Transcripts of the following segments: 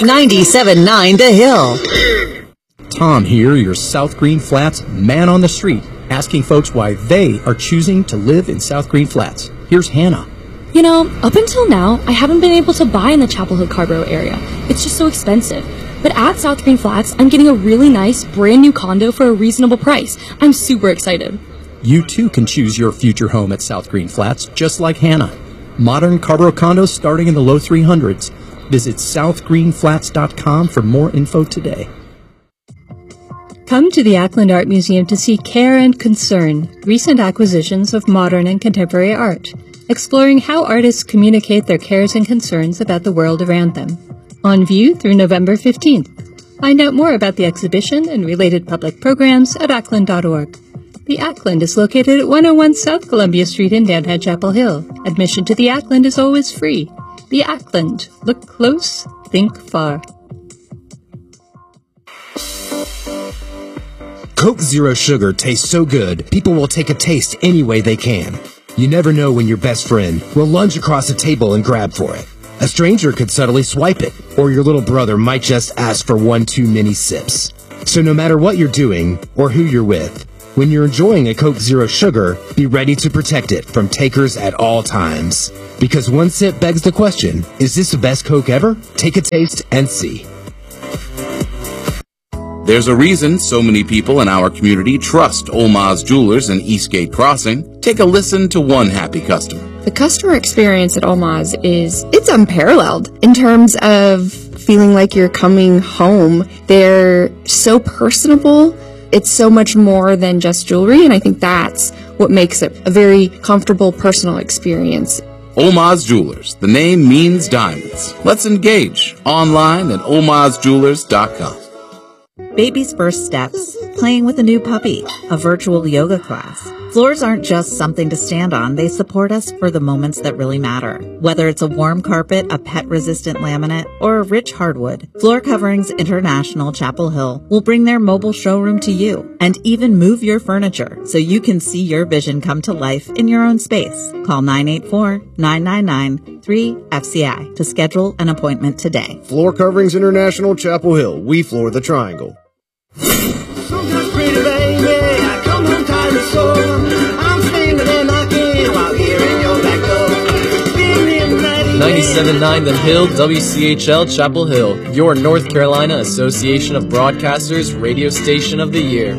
97.9 The Hill. Tom here, your South Green Flats man on the street, asking folks why they are choosing to live in South Green Flats. Here's Hannah. You know, up until now, I haven't been able to buy in the Chapel Hill Carborough area. It's just so expensive. But at South Green Flats, I'm getting a really nice, brand new condo for a reasonable price. I'm super excited. You too can choose your future home at South Green Flats, just like Hannah. Modern Carborough condos starting in the low 300s. Visit southgreenflats.com for more info today. Come to the Ackland Art Museum to see Care and Concern, recent acquisitions of modern and contemporary art, exploring how artists communicate their cares and concerns about the world around them. On view through November 15th. Find out more about the exhibition and related public programs at ackland.org. The Ackland is located at 101 South Columbia Street in downtown Chapel Hill. Admission to the Ackland is always free. The Ackland. Look close, think far. Coke Zero Sugar tastes so good, people will take a taste any way they can. You never know when your best friend will lunge across a table and grab for it. A stranger could subtly swipe it, or your little brother might just ask for one too many sips. So no matter what you're doing, or who you're with, when you're enjoying a Coke Zero Sugar, be ready to protect it from takers at all times. Because one sip begs the question, is this the best Coke ever? Take a taste and see. There's a reason so many people in our community trust Olmaz Jewelers in Eastgate Crossing. Take a listen to one happy customer. The customer experience at Olmaz it's unparalleled in terms of feeling like you're coming home. They're so personable. It's so much more than just jewelry, and I think that's what makes it a very comfortable, personal experience. Olmaz Jewelers. The name means diamonds. Let's engage online at olmazjewelers.com. Baby's first steps, playing with a new puppy, a virtual yoga class. Floors aren't just something to stand on, they support us for the moments that really matter. Whether it's a warm carpet, a pet-resistant laminate, or a rich hardwood, Floor Coverings International Chapel Hill will bring their mobile showroom to you and even move your furniture so you can see your vision come to life in your own space. Call 984-999-3FCI to schedule an appointment today. Floor Coverings International Chapel Hill. We floor the triangle. 97.9 The Hill, WCHL Chapel Hill, your North Carolina Association of Broadcasters radio station of the year.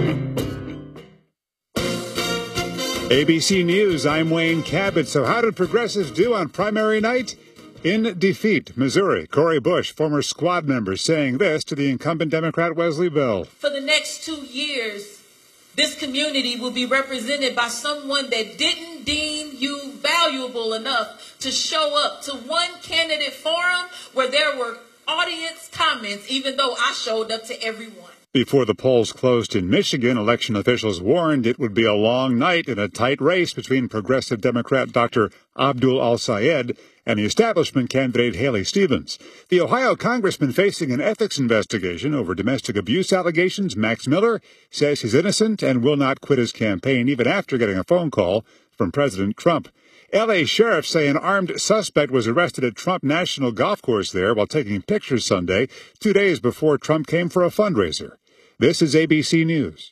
ABC News, I'm Wayne Cabot. So how did progressives do on primary night? In defeat, Missouri, Cori Bush, former squad member, saying this to the incumbent Democrat Wesley Bell. For the next 2 years, this community will be represented by someone that didn't deem you valuable enough to show up to one candidate forum where there were audience comments, even though I showed up to everyone. Before the polls closed in Michigan, election officials warned it would be a long night in a tight race between progressive Democrat Dr. Abdul Al-Sayed and the establishment candidate Haley Stevens. The Ohio congressman facing an ethics investigation over domestic abuse allegations, Max Miller, says he's innocent and will not quit his campaign even after getting a phone call from President Trump. L.A. sheriffs say an armed suspect was arrested at Trump National Golf Course there while taking pictures Sunday, 2 days before Trump came for a fundraiser. This is ABC News.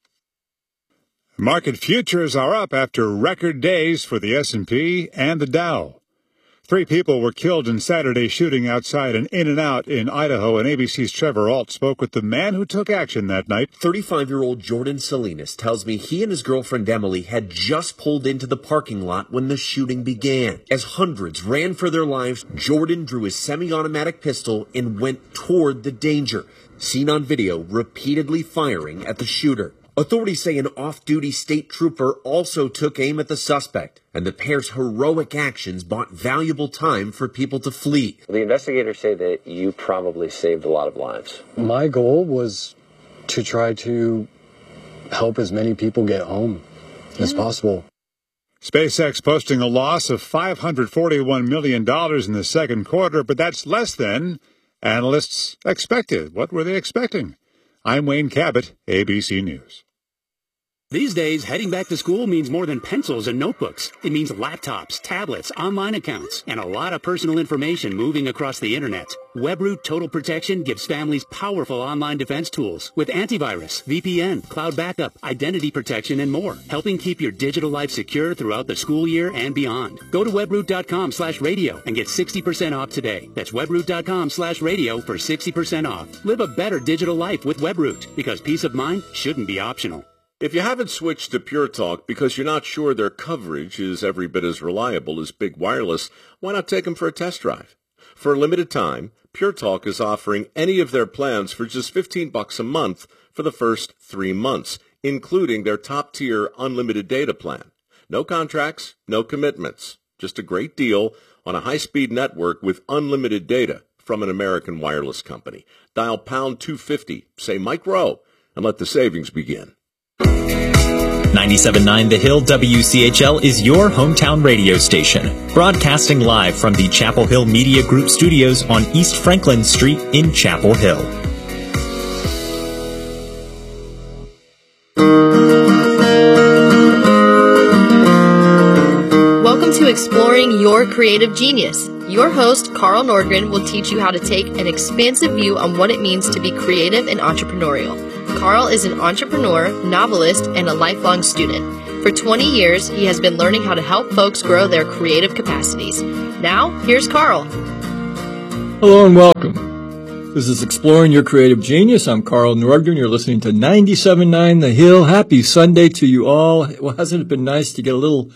Market futures are up after record days for the S&P and the Dow. 3 people were killed in Saturday's shooting outside an In-N-Out in Idaho, and ABC's Trevor Ault spoke with the man who took action that night. 35-year-old Jordan Salinas tells me he and his girlfriend Emily had just pulled into the parking lot when the shooting began. As hundreds ran for their lives, Jordan drew his semi-automatic pistol and went toward the danger, seen on video repeatedly firing at the shooter. Authorities say an off-duty state trooper also took aim at the suspect, and the pair's heroic actions bought valuable time for people to flee. The investigators say that you probably saved a lot of lives. My goal was to try to help as many people get home as possible. SpaceX posting a loss of $541 million in the second quarter, but that's less than analysts expected. What were they expecting? I'm Wayne Cabot, ABC News. These days, heading back to school means more than pencils and notebooks. It means laptops, tablets, online accounts, and a lot of personal information moving across the internet. WebRoot Total Protection gives families powerful online defense tools with antivirus, VPN, cloud backup, identity protection, and more, helping keep your digital life secure throughout the school year and beyond. Go to webroot.com/radio and get 60% off today. That's webroot.com/radio for 60% off. Live a better digital life with WebRoot, because peace of mind shouldn't be optional. If you haven't switched to Pure Talk because you're not sure their coverage is every bit as reliable as Big Wireless, why not take them for a test drive? For a limited time, Pure Talk is offering any of their plans for just $15 a month for the first 3 months, including their top-tier unlimited data plan. No contracts, no commitments. Just a great deal on a high-speed network with unlimited data from an American wireless company. Dial pound 250, say Mike Rowe, and let the savings begin. 97.9 The Hill WCHL is your hometown radio station, broadcasting live from the Chapel Hill Media Group studios on East Franklin Street in Chapel Hill. Welcome to Exploring Your Creative Genius. Your host, Carl Nordgren, will teach you how to take an expansive view on what it means to be creative and entrepreneurial. Carl is an entrepreneur, novelist, and a lifelong student. For 20 years, he has been learning how to help folks grow their creative capacities. Now, here's Carl. Hello and welcome. This is Exploring Your Creative Genius. I'm Carl Nordgren. You're listening to 97.9 The Hill. Happy Sunday to you all. Well, hasn't it been nice to get a little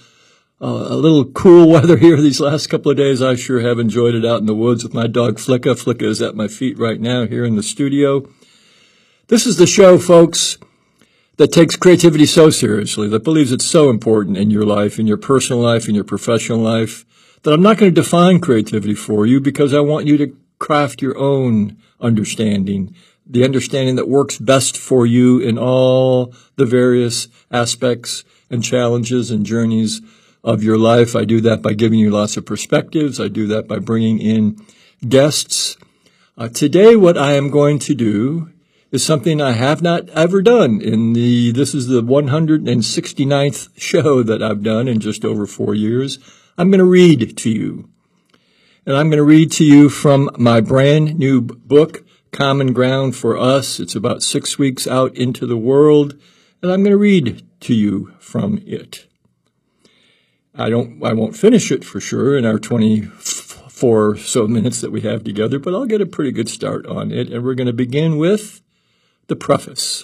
cool weather here these last couple of days? I sure have enjoyed it out in the woods with my dog Flicka. Flicka is at my feet right now here in the studio. This is the show, folks, that takes creativity so seriously, that believes it's so important in your life, in your personal life, in your professional life, that I'm not going to define creativity for you because I want you to craft your own understanding, the understanding that works best for you in all the various aspects and challenges and journeys of your life. I do that by giving you lots of perspectives. I do that by bringing in guests. Today, what I am going to do is something I have not ever done this is the 169th show that I've done in just over 4 years. I'm going to read to you. And I'm going to read to you from my brand new book, Common Ground for Us. It's about 6 weeks out into the world, and I'm going to read to you from it. I won't finish it for sure in our 24 so minutes that we have together, but I'll get a pretty good start on it, and we're going to begin with the preface.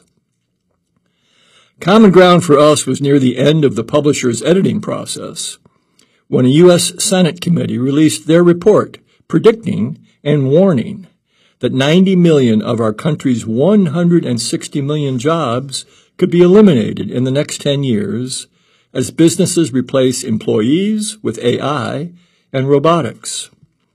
Common Ground for Us was near the end of the publisher's editing process when a U.S. Senate committee released their report predicting and warning that 90 million of our country's 160 million jobs could be eliminated in the next 10 years as businesses replace employees with AI and robotics.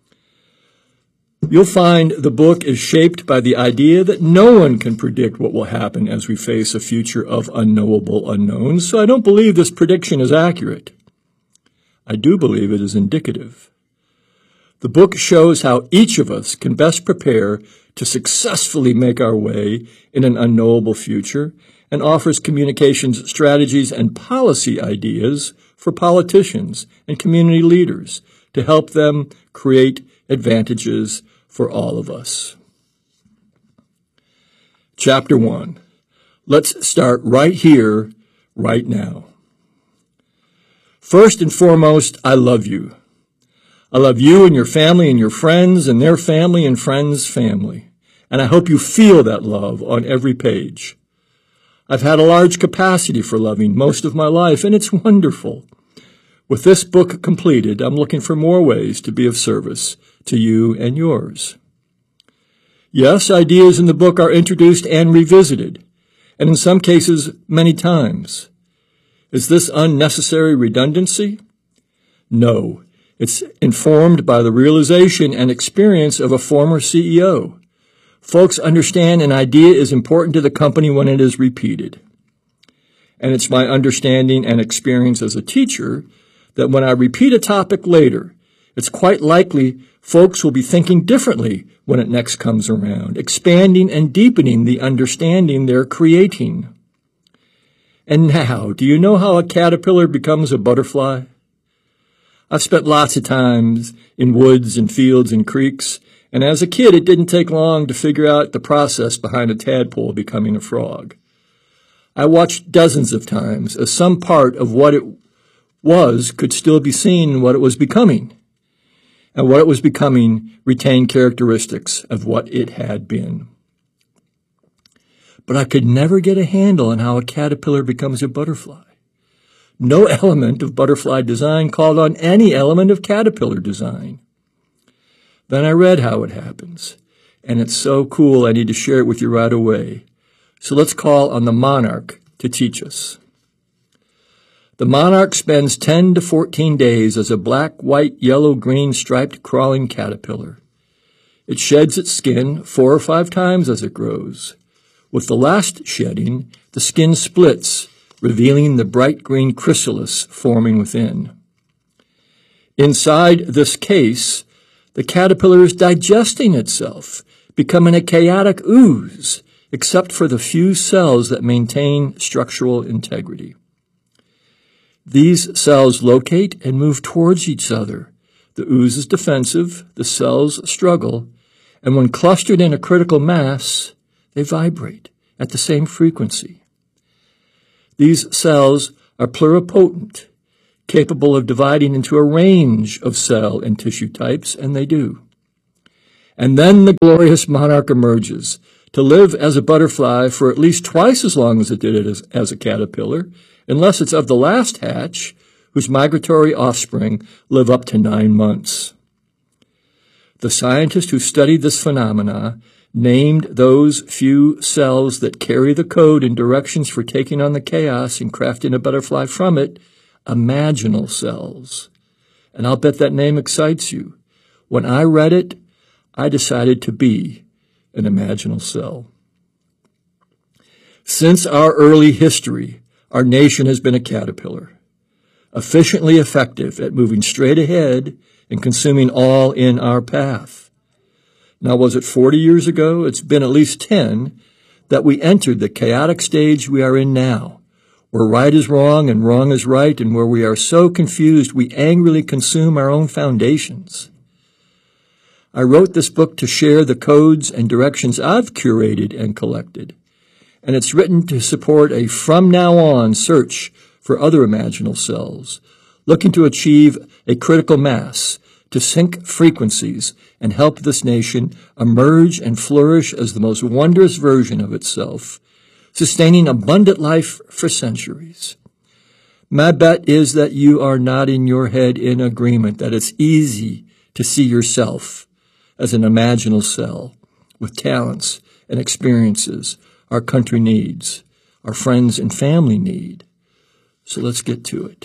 You'll find the book is shaped by the idea that no one can predict what will happen as we face a future of unknowable unknowns, so I don't believe this prediction is accurate. I do believe it is indicative. The book shows how each of us can best prepare to successfully make our way in an unknowable future and offers communications strategies and policy ideas for politicians and community leaders to help them create advantages for all of us. Chapter 1. Let's start right here, right now. First and foremost, I love you. I love you and your family and your friends and their family and friends' family. And I hope you feel that love on every page. I've had a large capacity for loving most of my life, and it's wonderful. With this book completed, I'm looking for more ways to be of service to you and yours. Yes, ideas in the book are introduced and revisited, and in some cases, many times. Is this unnecessary redundancy? No, it's informed by the realization and experience of a former CEO. Folks understand an idea is important to the company when it is repeated. And it's my understanding and experience as a teacher that when I repeat a topic later, it's quite likely folks will be thinking differently when it next comes around, expanding and deepening the understanding they're creating. And now, do you know how a caterpillar becomes a butterfly? I've spent lots of times in woods and fields and creeks, and as a kid it didn't take long to figure out the process behind a tadpole becoming a frog. I watched dozens of times as some part of what it was could still be seen in what it was becoming, and what it was becoming retained characteristics of what it had been. But I could never get a handle on how a caterpillar becomes a butterfly. No element of butterfly design called on any element of caterpillar design. Then I read how it happens, and it's so cool I need to share it with you right away. So let's call on the monarch to teach us. The monarch spends 10 to 14 days as a black, white, yellow, green striped crawling caterpillar. It sheds its skin 4 or 5 times as it grows. With the last shedding, the skin splits, revealing the bright green chrysalis forming within. Inside this case, the caterpillar is digesting itself, becoming a chaotic ooze, except for the few cells that maintain structural integrity. These cells locate and move towards each other. The ooze is defensive, the cells struggle, and when clustered in a critical mass, they vibrate at the same frequency. These cells are pluripotent, capable of dividing into a range of cell and tissue types, and they do. And then the glorious monarch emerges, to live as a butterfly for at least twice as long as it did it as a caterpillar, unless it's of the last hatch, whose migratory offspring live up to 9 months. The scientist who studied this phenomena named those few cells that carry the code and directions for taking on the chaos and crafting a butterfly from it, imaginal cells. And I'll bet that name excites you. When I read it, I decided to be an imaginal cell. Since our early history, our nation has been a caterpillar, efficiently effective at moving straight ahead and consuming all in our path. Now, was it 40 years ago? It's been at least 10 that we entered the chaotic stage we are in now, where right is wrong and wrong is right, and where we are so confused we angrily consume our own foundations. I wrote this book to share the codes and directions I've curated and collected, and it's written to support a from now on search for other imaginal cells, looking to achieve a critical mass, to sync frequencies and help this nation emerge and flourish as the most wondrous version of itself, sustaining abundant life for centuries. My bet is that you are nodding your head in agreement that it's easy to see yourself as an imaginal cell with talents and experiences our country needs, our friends and family need. So let's get to it.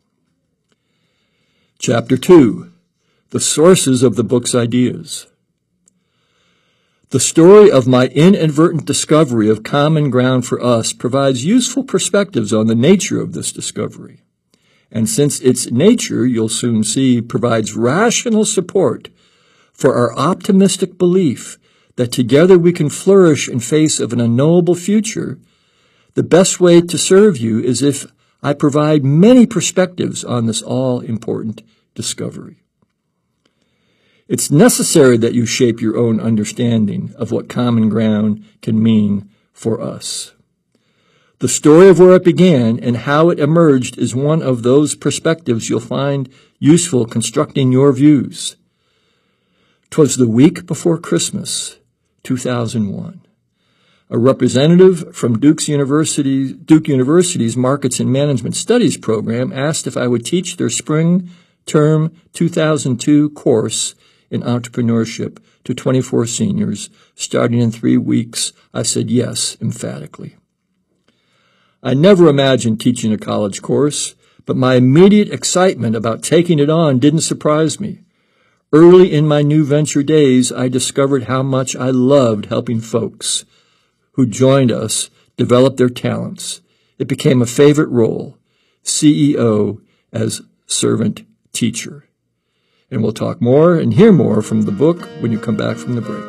Chapter 2. The sources of the book's ideas. The story of my inadvertent discovery of common ground for us provides useful perspectives on the nature of this discovery. And since its nature, you'll soon see, provides rational support for our optimistic belief that together we can flourish in face of an unknowable future, the best way to serve you is if I provide many perspectives on this all-important discovery. It's necessary that you shape your own understanding of what common ground can mean for us. The story of where it began and how it emerged is one of those perspectives you'll find useful constructing your views. 'Twas the week before Christmas, 2001. A representative from Duke University's Markets and Management Studies program asked if I would teach their spring term 2002 course in entrepreneurship to 24 seniors, starting in 3 weeks. I said yes, emphatically. I never imagined teaching a college course, but my immediate excitement about taking it on didn't surprise me. Early in my new venture days, I discovered how much I loved helping folks who joined us develop their talents. It became a favorite role, CEO as servant teacher. And we'll talk more and hear more from the book when you come back from the break.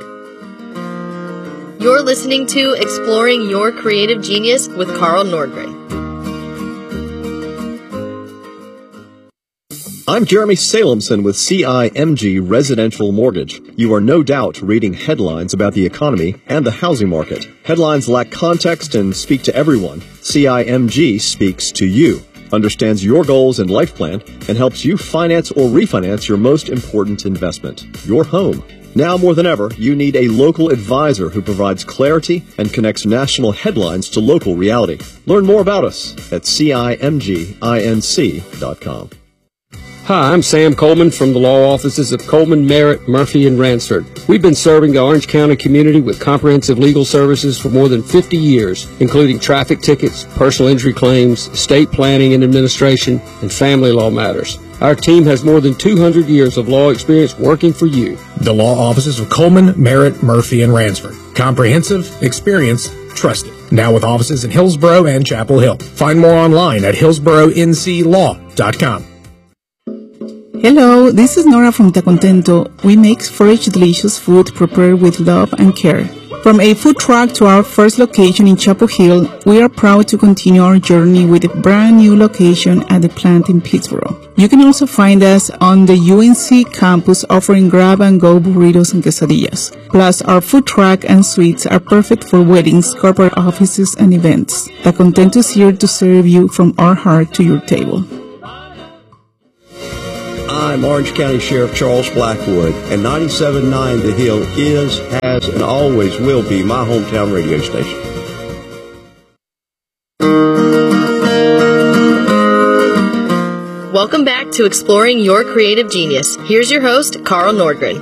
You're listening to Exploring Your Creative Genius with Carl Nordgren. I'm Jeremy Salemson with CIMG Residential Mortgage. You are no doubt reading headlines about the economy and the housing market. Headlines lack context and speak to everyone. CIMG speaks to you, understands your goals and life plan, and helps you finance or refinance your most important investment, your home. Now more than ever, you need a local advisor who provides clarity and connects national headlines to local reality. Learn more about us at CIMGINC.com. Hi, I'm Sam Coleman from the law offices of Coleman, Merritt, Murphy, and Ransford. We've been serving the Orange County community with comprehensive legal services for more than 50 years, including traffic tickets, personal injury claims, estate planning and administration, and family law matters. Our team has more than 200 years of law experience working for you. The law offices of Coleman, Merritt, Murphy, and Ransford. Comprehensive, experienced, trusted. Now with offices in Hillsborough and Chapel Hill. Find more online at hillsboroughnclaw.com. Hello, this is Nora from Te Contento. We make fresh, delicious food prepared with love and care. From a food truck to our first location in Chapel Hill, we are proud to continue our journey with a brand new location at the plant in Pittsboro. You can also find us on the UNC campus offering grab-and-go burritos and quesadillas. Plus, our food truck and suites are perfect for weddings, corporate offices, and events. Te Contento is here to serve you from our heart to your table. I'm Orange County Sheriff Charles Blackwood, and 97.9 The Hill is, has, and always will be my hometown radio station. Welcome back to Exploring Your Creative Genius. Here's your host, Carl Nordgren.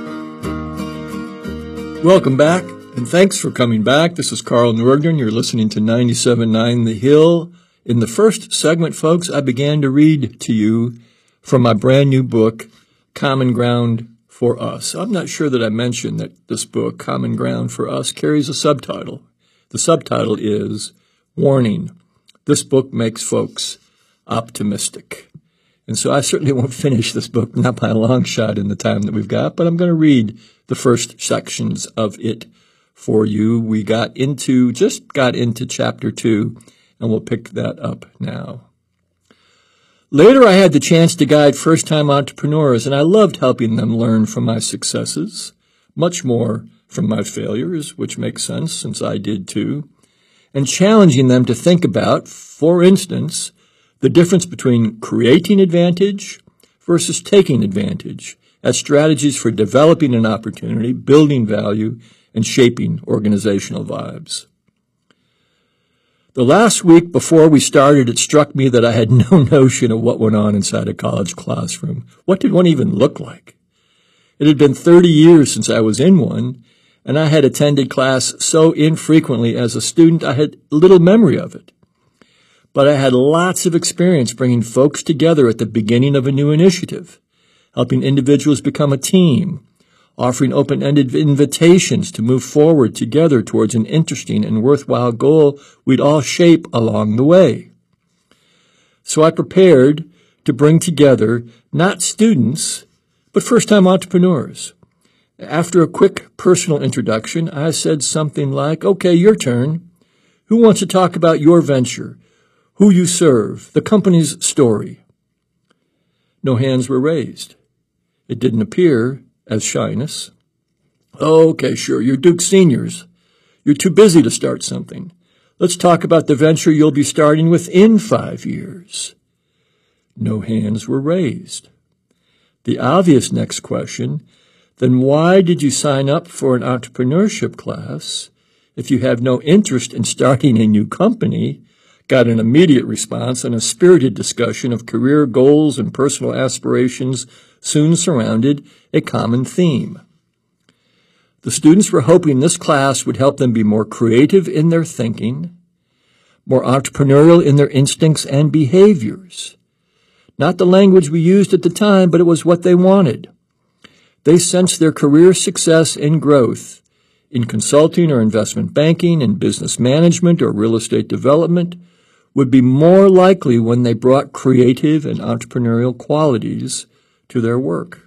Welcome back, and thanks for coming back. This is Carl Nordgren. You're listening to 97.9 The Hill. In the first segment, folks, I began to read to you from my brand new book, Common Ground for Us. I'm not sure that I mentioned that this book, Common Ground for Us, carries a subtitle. The subtitle is, Warning, this book makes folks optimistic. And so I certainly won't finish this book, not by a long shot in the time that we've got, but I'm going to read the first sections of it for you. We just got into chapter 2, and we'll pick that up now. Later, I had the chance to guide first-time entrepreneurs, and I loved helping them learn from my successes, much more from my failures, which makes sense since I did too, and challenging them to think about, for instance, the difference between creating advantage versus taking advantage as strategies for developing an opportunity, building value, and shaping organizational vibes. The last week before we started, it struck me that I had no notion of what went on inside a college classroom. What did one even look like? It had been 30 years since I was in one, and I had attended class so infrequently as a student I had little memory of it. But I had lots of experience bringing folks together at the beginning of a new initiative, helping individuals become a team, offering open-ended invitations to move forward together towards an interesting and worthwhile goal we'd all shape along the way. So I prepared to bring together not students, but first-time entrepreneurs. After a quick personal introduction, I said something like, okay, your turn. Who wants to talk about your venture, who you serve, the company's story? No hands were raised. It didn't appear as shyness. Oh, okay, sure, you're Duke seniors. You're too busy to start something. Let's talk about the venture you'll be starting within 5 years. No hands were raised. The obvious next question, then why did you sign up for an entrepreneurship class if you have no interest in starting a new company? Got an immediate response and a spirited discussion of career goals and personal aspirations soon surrounded a common theme. The students were hoping this class would help them be more creative in their thinking, more entrepreneurial in their instincts and behaviors. Not the language we used at the time, but it was what they wanted. They sensed their career success and growth in consulting or investment banking, in business management or real estate development, would be more likely when they brought creative and entrepreneurial qualities to their work.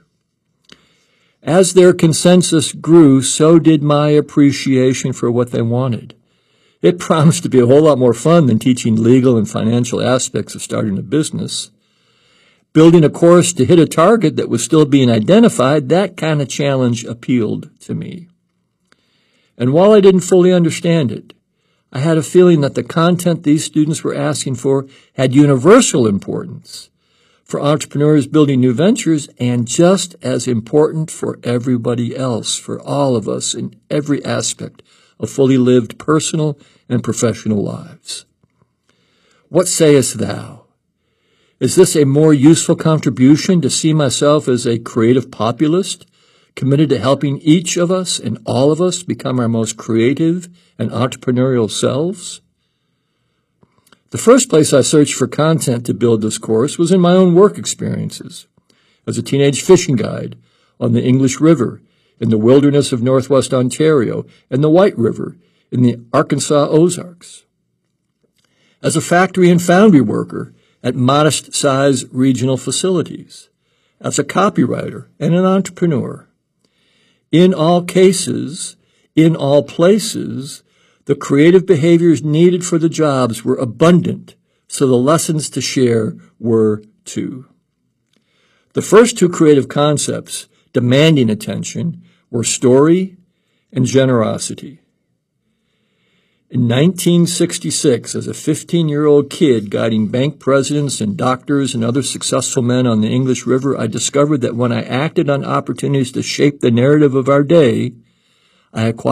As their consensus grew, so did my appreciation for what they wanted. It promised to be a whole lot more fun than teaching legal and financial aspects of starting a business. building a course to hit a target that was still being identified, that kind of challenge appealed to me. And while I didn't fully understand it, I had a feeling that the content these students were asking for had universal importance for entrepreneurs building new ventures, and just as important for everybody else, for all of us in every aspect of fully lived personal and professional lives. What sayest thou? Is this a more useful contribution to see myself as a creative populist, committed to helping each of us and all of us become our most creative and entrepreneurial selves? The first place I searched for content to build this course was in my own work experiences as a teenage fishing guide on the English River in the wilderness of northwest Ontario and the White River in the Arkansas Ozarks, as a factory and foundry worker at modest-size regional facilities, as a copywriter and an entrepreneur. In all cases, in all places, the creative behaviors needed for the jobs were abundant, so the lessons to share were too. The first two creative concepts demanding attention were story and generosity. In 1966, as a 15-year-old kid guiding bank presidents and doctors and other successful men on the English River, I discovered that when I acted on opportunities to shape the narrative of our day, I acquired